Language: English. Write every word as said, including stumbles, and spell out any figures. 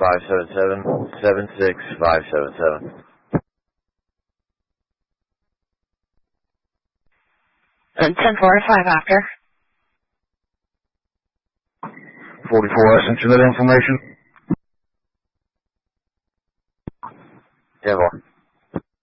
five seven seven, seven six five seven seven. And ten four five after. forty-four, I sent you that information. ten four.